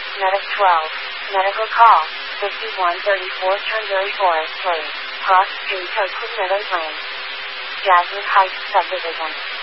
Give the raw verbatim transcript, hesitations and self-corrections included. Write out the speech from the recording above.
Medic twelve. Medical call. fifty-one thirty-four Turnberry Forest Place. Cross Street, Coquitlam Meadows Lane. Jasmine Heights Subdivision.